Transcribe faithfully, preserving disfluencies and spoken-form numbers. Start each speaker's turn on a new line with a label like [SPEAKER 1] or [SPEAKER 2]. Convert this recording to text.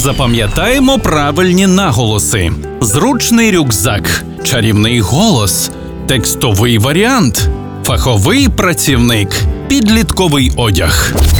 [SPEAKER 1] Запам'ятаємо правильні наголоси. Зручний рюкзак, чарівний голос, текстовий варіант, фаховий працівник, підлітковий одяг.